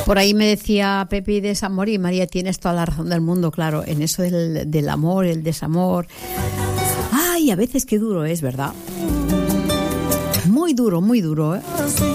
Por ahí me decía Pepi de San Mori, María, tienes toda la razón del mundo, claro, en eso del amor, el desamor. Ay, a veces qué duro es, ¿verdad? Muy duro, ¿eh?